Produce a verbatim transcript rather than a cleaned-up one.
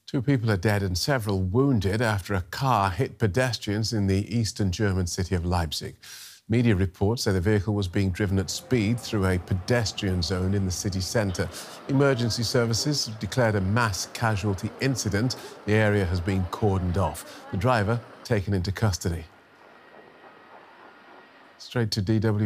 Two people are dead and several wounded after a car hit pedestrians in the eastern German city of Leipzig. Media reports say the vehicle was being driven at speed through a pedestrian zone in the city centre. Emergency services have declared a mass casualty incident. The area has been cordoned off. The driver taken into custody. Straight to D W